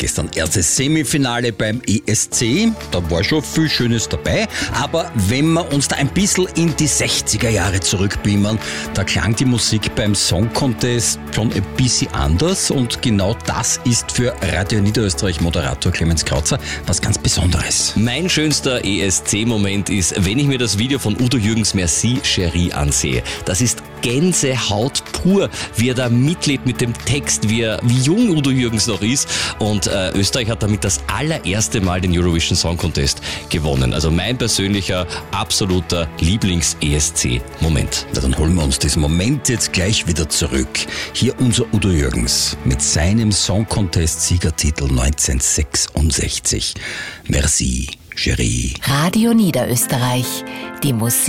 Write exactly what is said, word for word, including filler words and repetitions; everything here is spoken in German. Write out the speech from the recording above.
gestern erstes Semifinale beim E S C. Da war schon viel Schönes dabei. Aber wenn wir uns da ein bisschen in die sechziger Jahre zurückbeamen, da klang die Musik beim Song Contest schon ein bisschen anders. Und genau das ist für Radio Niederösterreich-Moderator Clemens Krauzer was ganz Besonderes. Mein schönster E S C-Moment ist, wenn ich mir das Video von Udo Jürgens Merci Chérie ansehe. Das ist Gänsehaut pur, wie er da mitlebt mit dem Text, wie, er, wie jung Udo Jürgens noch ist. Und äh, Österreich hat damit das allererste Mal den Eurovision Song Contest gewonnen. Also mein persönlicher, absoluter Lieblings-E S C-Moment. Na, dann holen wir uns diesen Moment jetzt gleich wieder zurück. Hier unser Udo Jürgens mit seinem Song Contest-Siegertitel neunzehnhundertsechsundsechzig. Merci, Chérie. Radio Niederösterreich. Die Musik